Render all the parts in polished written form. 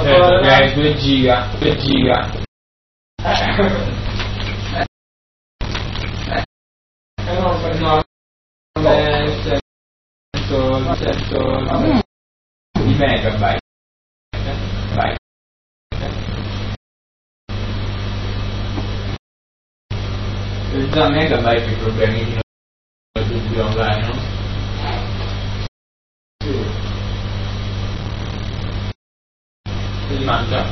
certo, 2 giga. No, 100 di megabyte. Vai. Già megabyte i problemi di tutti online, no? Sì. Se li mangia?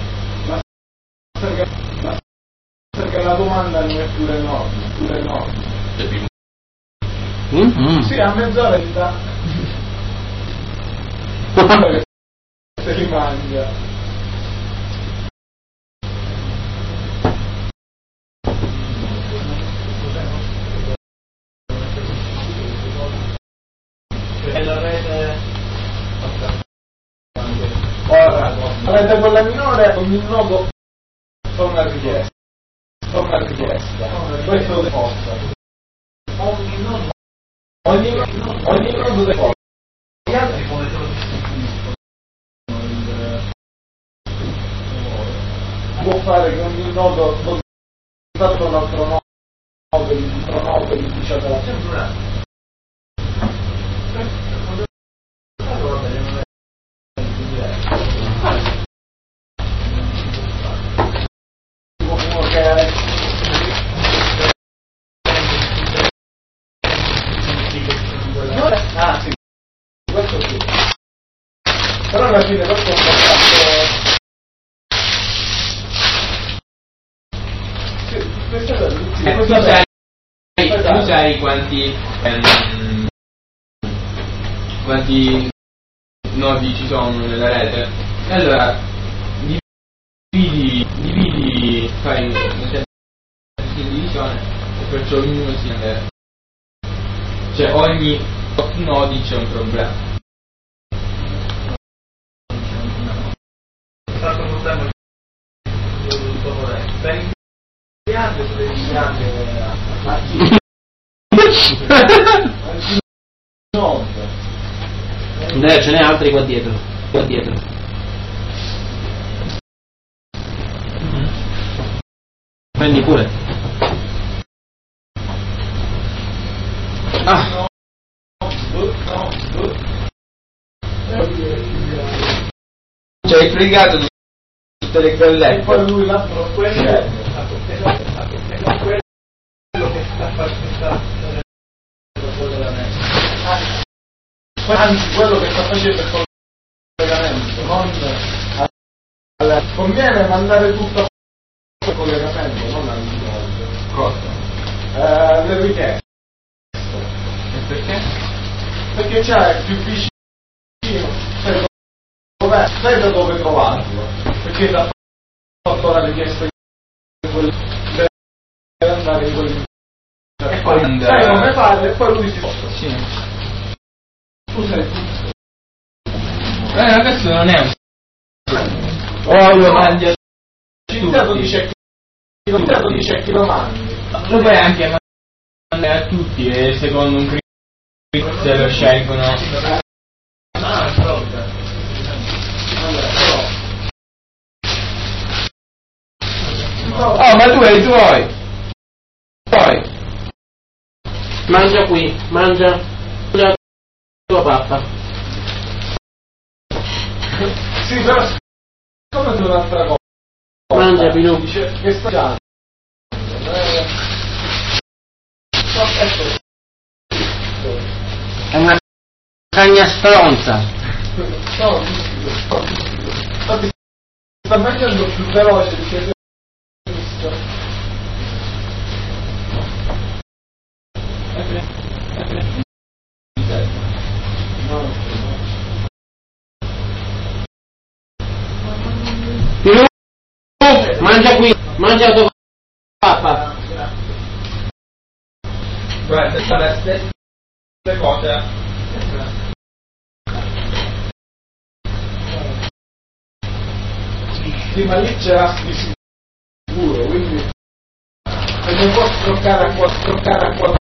Perché la domanda non è pure enorme. Sì, a mezz'ora ti dà. Se li mangia. Ora, avete quella minore, ogni nodo fa una richiesta. Questo deposta. Ogni nodo deposta. Gli altri come te lo distribuiscono? Può fare che ogni nodo contatto un altro nodo, gli dice la censura. Ah sì, questo sì. Però alla fine questo è un fatto. Tu sai quanti nodi ci sono nella rete? Allora dividi, fai una certa divisione e perciò ognuno si andrà. Cioè ogni 8 nodi c'è un problema. È stato un problema per inviate a chi? Ce n'è altri qua dietro. Prendi pure. Ah. Ci hai fregato di tutte le collette. E poi lui l'altro quello che sta facendo anzi quello che sta facendo il collegamento non conviene mandare tutto il collegamento, non all'involto. Cosa? Le richieste. E perché? Perché c'è più vicino, sai da dove trovarlo, perché da fatto la richiesta deve andare in quel e poi sai come fare e poi lui si sposta. Sì. Tu sei tutto. Questo non è un Lo mandi a scienziato dice chi lo mandi. Lo puoi anche mandare a tutti e secondo un criterio se lo scelgono. Oh, ma tu hai i tuoi. Mangia qui, mangia la tua pappa. Sì, però come tu un'altra cosa. Mangia Pinù. Dice che sta già. È una cagna stronza. No, infatti sta mangiando più veloce di che Pinù, mangia qui, mangia la tua pappa. Guarda, sono le stesse cose. Sì, ma lì c'era di sicuro, quindi se non può stroccare a qualcosa